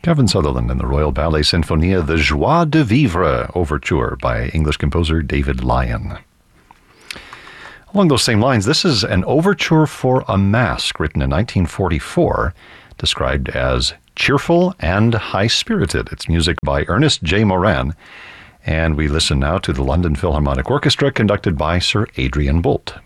Kevin Sutherland and the Royal Ballet Sinfonia, the Joie de Vivre Overture by English composer David Lyon. Along those same lines, this is an overture for a masque written in 1944, described as cheerful and high-spirited. It's music by Ernest J. Moran, and we listen now to the London Philharmonic Orchestra conducted by Sir Adrian Boult.